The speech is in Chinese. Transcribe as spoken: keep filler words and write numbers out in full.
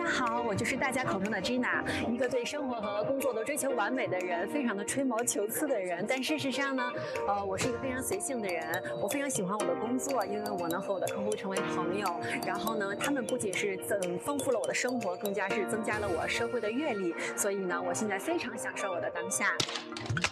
好，我就是大家口中的 Gina， 一个对生活和工作都追求完美的人，非常的吹毛求疵的人。但事实上呢，呃，我是一个非常随性的人，我非常喜欢我的工作，因为我能和我的客户成为朋友。然后呢，他们不仅是增丰富了我的生活，更加是增加了我社会的阅历。所以呢，我现在非常享受我的当下。